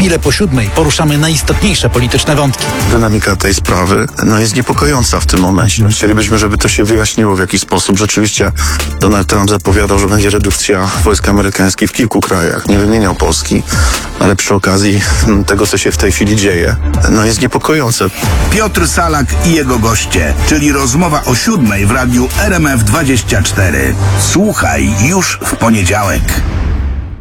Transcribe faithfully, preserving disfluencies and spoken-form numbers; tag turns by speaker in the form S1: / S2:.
S1: chwilę po siódmej poruszamy najistotniejsze polityczne wątki.
S2: Dynamika tej sprawy no, jest niepokojąca w tym momencie. Chcielibyśmy, żeby to się wyjaśniło w jakiś sposób. Rzeczywiście Donald Trump zapowiadał, że będzie redukcja wojsk amerykańskich w kilku krajach. Nie wymieniał Polski, ale przy okazji tego, co się w tej chwili dzieje, no jest niepokojące.
S3: Piotr Salak i jego goście, czyli rozmowa o siódmej w radiu R M F dwadzieścia cztery. Słuchaj już w poniedziałek.